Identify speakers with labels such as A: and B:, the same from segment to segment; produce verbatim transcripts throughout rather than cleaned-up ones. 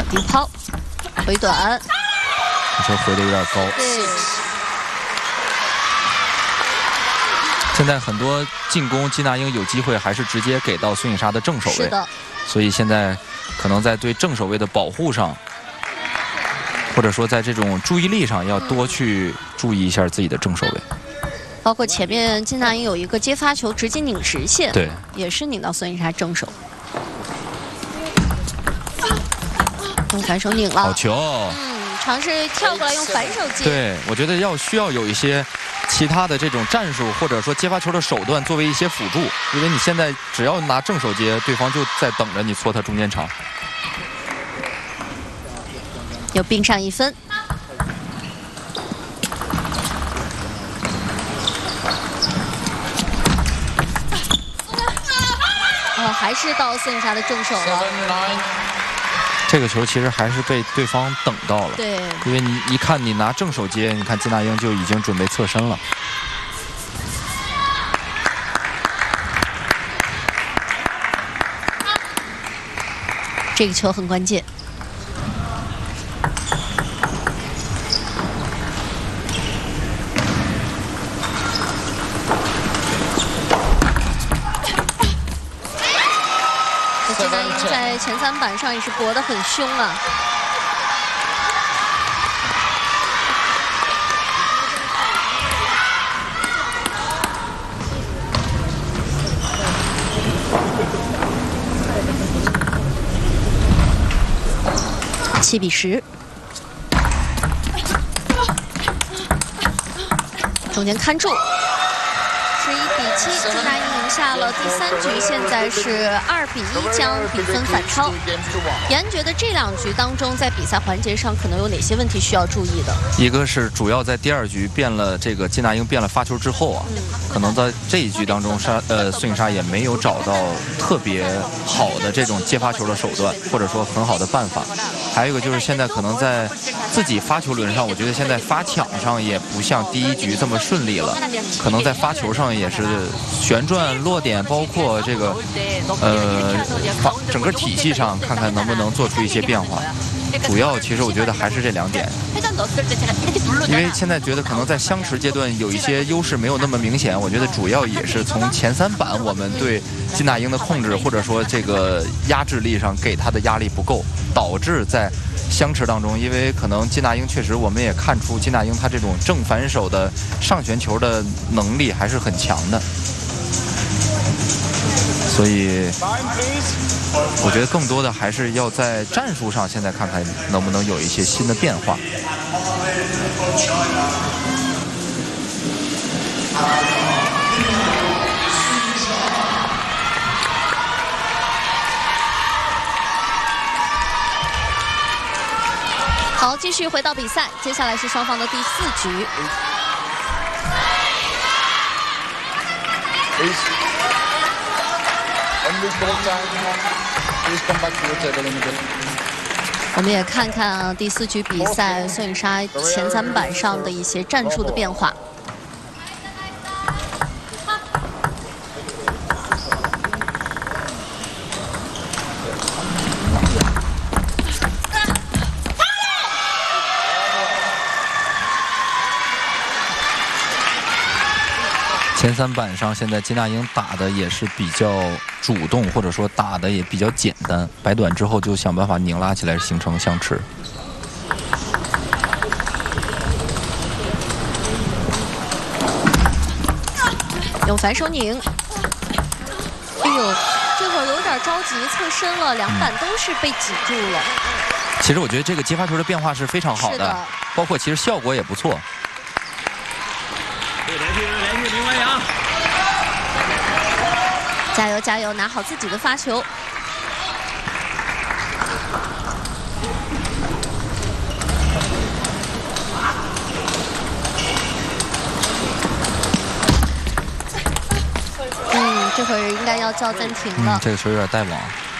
A: 低抛，回短，
B: 这回的有点高。
A: 对。
B: 现在很多进攻，金娜英有机会还是直接给到孙颖莎的正手位，
A: 是的。
B: 所以现在可能在对正手位的保护上，或者说在这种注意力上，要多去注意一下自己的正手位。
A: 包括前面金娜英有一个接发球直接拧直线，
B: 对，
A: 也是拧到孙颖莎正手。用反手拧了，
B: 好球！
A: 嗯，尝试跳过来用反手接。
B: 对，我觉得要需要有一些。 其他的这种战术，或者说接发球的手段，作为一些辅助，因为你现在只要拿正手接，对方就在等着你搓他中间长。
A: 又并上一分。哦，还是到孙颖莎的正手了。
B: 这个球其实还是被对方等到了，
A: 对，
B: 因为你一看你拿正手接，你看金娜英就已经准备侧身了。
A: 这个球很关键。金娜英在前三板上也是搏得很凶啊。七比十，中间看住，十一比七，金娜英赢下了第三局，现在是二比一，将比分反超。严觉得这两局当中，在比赛环节上可能有哪些问题需要注意的？
B: 一个是主要在第二局变了，这个金娜英变了发球之后啊，嗯、可能在这一局当中，莎呃孙颖莎也没有找到特别好的这种接发球的手段，或者说很好的办法。 还有一个就是现在可能在自己发球轮上，我觉得现在发抢上也不像第一局这么顺利了，可能在发球上也是旋转落点，包括这个呃发整个体系上，看看能不能做出一些变化。主要其实我觉得还是这两点，因为现在觉得可能在相持阶段有一些优势没有那么明显，我觉得主要也是从前三板我们对金娜英的控制或者说这个压制力上给她的压力不够，导致在相持当中，因为可能金娜英确实我们也看出金娜英她这种正反手的上旋球的能力还是很强的，所以我觉得更多的还是要在战术上，现在看看能不能有一些新的变化。
A: 好，继续回到比赛，接下来是双方的第四局。我们也看看啊，第四局比赛孙颖莎前三板上的一些战术的变化。
B: 前三板上，现在金娜英打的也是比较主动，或者说打的也比较简单，摆短之后就想办法拧拉起来，形成相持。
A: 用反手拧，哎呦，这会儿有点着急侧身了，两板都是被挤住了。
B: 其实我觉得这个接发球的变化是非常好的，
A: 的
B: 包括其实效果也不错。
A: 加油加油，拿好自己的发球。嗯，这会儿应该要叫暂停了。
B: 嗯，这个球有点带网。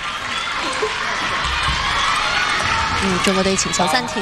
A: 嗯，中国队请求暂停。